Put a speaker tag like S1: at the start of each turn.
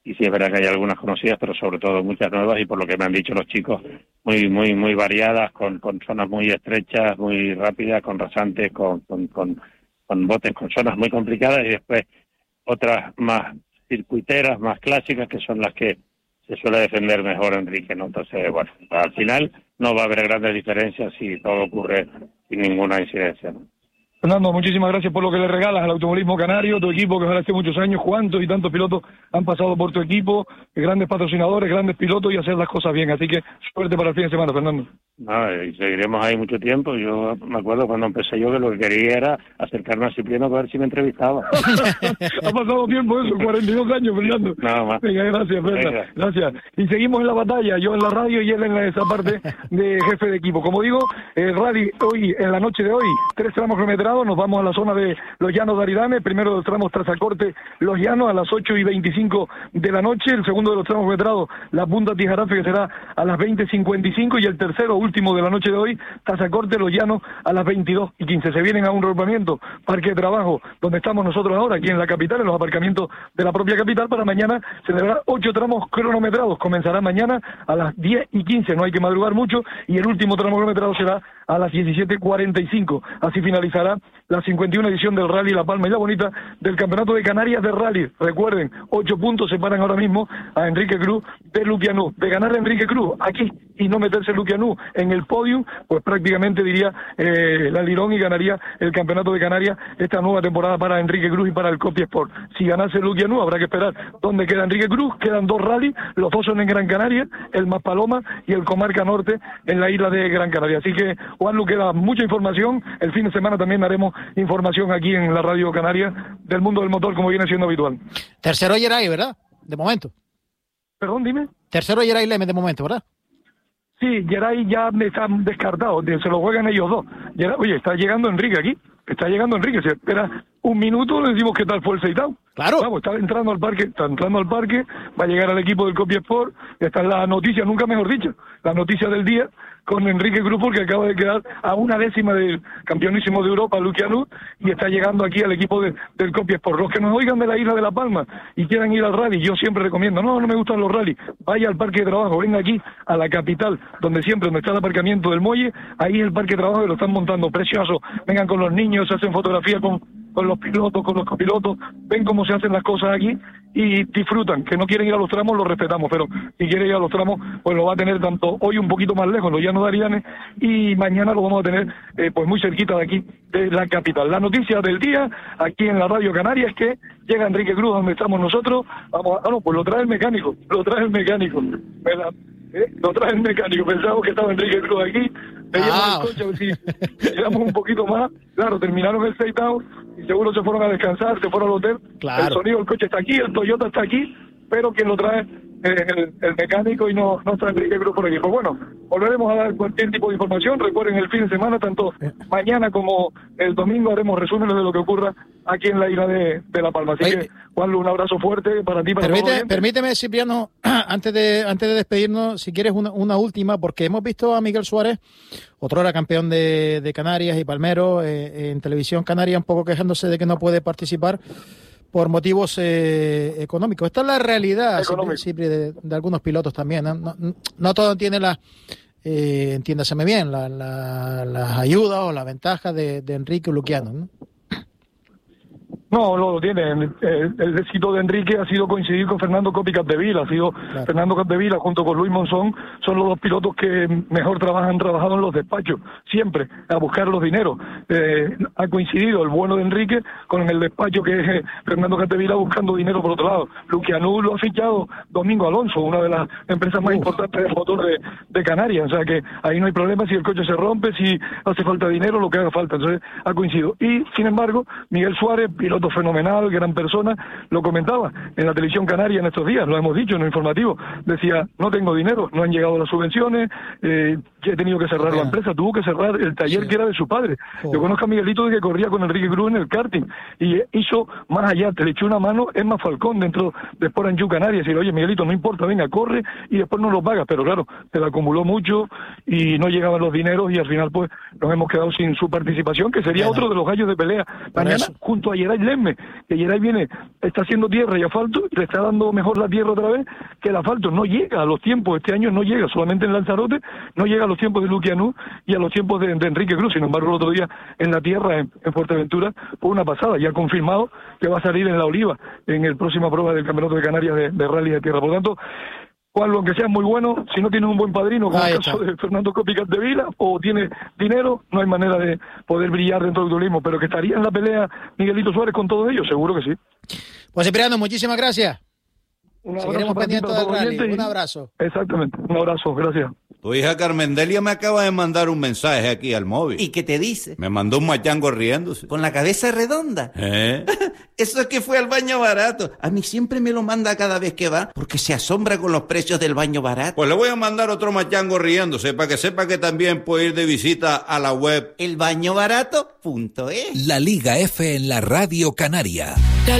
S1: y sí es verdad que hay algunas conocidas, pero sobre todo muchas nuevas, y por lo que me han dicho los chicos, muy variadas, con zonas muy estrechas, muy rápidas, con rasantes, con botes, con zonas muy complicadas, y después otras más circuiteras, más clásicas, que son las que se suele defender mejor Enrique, ¿no? Entonces, bueno, al final no va a haber grandes diferencias si todo ocurre sin ninguna incidencia, ¿no?
S2: Fernando, muchísimas gracias por lo que le regalas al automovilismo canario, tu equipo que ojalá hace muchos años. ¿Cuántos y tantos pilotos han pasado por tu equipo? Grandes patrocinadores, grandes pilotos, y hacer las cosas bien. Así que suerte para el fin de semana, Fernando.
S1: Y seguiremos ahí mucho tiempo. Yo me acuerdo cuando empecé yo que lo que quería era acercarme a Cipriano para ver si me entrevistaba.
S2: Ha pasado tiempo eso, 42 años, Fernando.
S1: Nada más.
S2: Venga, gracias, Fernando. Gracias. Y seguimos en la batalla, yo en la radio y él en esa parte de jefe de equipo. Como digo, el rally hoy, en la noche de hoy, 3 tramos kilometrados, nos vamos a la zona de Los Llanos de Aridane. Primero de los tramos Trasacorte, Los Llanos, a las 8:25 de la noche. El segundo de los tramos kilometrados, la Punta Tijarafe, que será a las 20:55. Y el tercero, último de la noche de hoy, Trasacorte, Los Llanos, a las 22:15. Se vienen a un agrupamiento, parque de trabajo, donde estamos nosotros ahora, aquí en la capital, en los aparcamientos de la propia capital. Para mañana celebrar 8 tramos cronometrados. Comenzará mañana a las 10:15, no hay que madrugar mucho, y el último tramo cronometrado será a las 17:45. Así finalizará la 51 edición del Rally La Palma y La Bonita del Campeonato de Canarias de Rally. Recuerden, 8 puntos separan ahora mismo a Enrique Cruz de Luquianú. De ganar a Enrique Cruz aquí y no meterse Luquianú en el podium, pues prácticamente diría la Lirón, y ganaría el Campeonato de Canarias esta nueva temporada para Enrique Cruz y para el Copy Sport. Si ganase Luquianú, habrá que esperar dónde queda Enrique Cruz. Quedan 2 rallies, los 2 son en Gran Canaria, el Maspaloma y el Comarca Norte en la isla de Gran Canaria. Así que, Juanlu, queda mucha información. El fin de semana también haremos información aquí en la Radio Canaria del mundo del motor, como viene siendo habitual.
S3: Tercero Geray, ¿verdad? De momento.
S2: Perdón, dime.
S3: Tercero Geray Leme de momento, ¿verdad?
S2: Sí, Geray ya están descartados, se lo juegan ellos dos. Oye, está llegando Enrique aquí, se espera un minuto, le decimos qué tal fue el seitao.
S3: Claro.
S2: Vamos, está entrando al parque, va a llegar al equipo del Copy Sport. Esta es la noticia, nunca mejor dicho, la noticia del día con Enrique Cruz, porque acaba de quedar a 1/10 del campeonísimo de Europa, Luquianú, y está llegando aquí al equipo del Copy Sport. Los que nos oigan de la isla de La Palma y quieran ir al rally, yo siempre recomiendo, no me gustan los rally, vaya al parque de trabajo, venga aquí a la capital, donde está el aparcamiento del muelle, ahí es el parque de trabajo que lo están montando precioso. Vengan con los niños, se hacen fotografías con los pilotos, con los copilotos, ven cómo se hacen las cosas aquí y disfrutan. Que no quieren ir a los tramos, lo respetamos, pero si quiere ir a los tramos, pues lo va a tener tanto hoy un poquito más lejos, Los Llanos de Aridane, y mañana lo vamos a tener pues muy cerquita de aquí, de la capital. La noticia del día, aquí en la Radio Canaria, es que llega Enrique Cruz, donde estamos nosotros. Pues lo trae el mecánico, lo trae el mecánico, pensamos que estaba Enrique Cruz aquí, veíamos el coche, a ver si llegamos un poquito más. Claro, terminaron el seitao y seguro se fueron a descansar, se fueron al hotel. Claro. El sonido del coche está aquí, el Toyota está aquí, pero quien lo trae el mecánico y no está Enrique Cruz por aquí. Pues bueno, volveremos a dar cualquier tipo de información. Recuerden, el fin de semana, tanto mañana como el domingo, haremos resúmenes de lo que ocurra aquí en la isla de La Palma. Así que, Juanlu, un abrazo fuerte para ti, para todos.
S3: Permíteme, Cipriano, antes de despedirnos, si quieres una última, porque hemos visto a Miguel Suárez, otro era campeón de Canarias y Palmero, en televisión canaria, un poco quejándose de que no puede participar por motivos económicos. Esta es la realidad, siempre de algunos pilotos también. No todo entiende entiéndaseme bien, las ayudas o las ventajas de Enrique Luquiano, ¿no?
S2: No lo tiene. El éxito de Enrique ha sido coincidir con Fernando Copi Capdevila. Ha sido Fernando Capdevila junto con Luis Monzón, son los dos pilotos que mejor han trabajado en los despachos, siempre a buscar los dineros. Ha coincidido el bueno de Enrique con el despacho que es Fernando Capdevila buscando dinero por otro lado. Luquianú lo ha fichado Domingo Alonso, una de las empresas más importantes del motor de Canarias. O sea que ahí no hay problema si el coche se rompe, si hace falta dinero, lo que haga falta. Entonces ha coincidido. Y sin embargo, Miguel Suárez, piloto fenomenal, gran persona, lo comentaba en la televisión canaria en estos días, lo hemos dicho en el informativo, decía, no tengo dinero, no han llegado las subvenciones, he tenido que cerrar la empresa, tuvo que cerrar el taller que era de su padre. Yo conozco a Miguelito de que corría con Enrique Cruz en el karting, y hizo más allá, te le echó una mano Emma Falcón dentro de Sport and You Canarias, y decir, oye Miguelito, no importa, venga, corre, y después no lo pagas, pero claro, te la acumuló mucho, y no llegaban los dineros, y al final pues nos hemos quedado sin su participación, que sería otro de los gallos de pelea. Mañana, junto a Geray Lesmes, que Geray está haciendo tierra y asfalto, y le está dando mejor la tierra otra vez que el asfalto. No llega a los tiempos, este año no llega, solamente en Lanzarote, no llega a los tiempos de Luquianú y a los tiempos de Enrique Cruz. Sin embargo, el otro día en la tierra, en Fuerteventura, fue una pasada, ya confirmado que va a salir en la Oliva, en el próxima prueba del Campeonato de Canarias de rally de tierra. Por lo tanto, Juanlo, aunque seas muy bueno, si no tienes un buen padrino, como el caso de Fernando Copicas de Vila, o tienes dinero, no hay manera de poder brillar dentro del turismo, pero que estaría en la pelea Miguelito Suárez con todos ellos, seguro que sí.
S3: Pues Cipriano, muchísimas gracias.
S2: Seguiremos
S3: pendientes del rally. Un abrazo.
S2: Exactamente, un abrazo, gracias.
S4: Tu hija Carmendelia me acaba de mandar un mensaje aquí al móvil.
S5: ¿Y qué te dice?
S4: Me mandó un machango riéndose.
S5: ¿Con la cabeza redonda? Eso es que fue al baño barato. A mí siempre me lo manda cada vez que va, porque se asombra con los precios del baño barato.
S4: Pues le voy a mandar otro machango riéndose, para que sepa que también puede ir de visita a la web
S5: elbañobarato.es.
S6: La Liga F en la Radio Canaria.